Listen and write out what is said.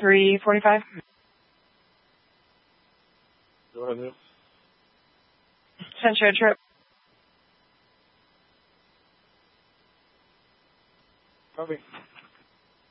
3:45. Go ahead, Neil. Sent you a trip. Copy.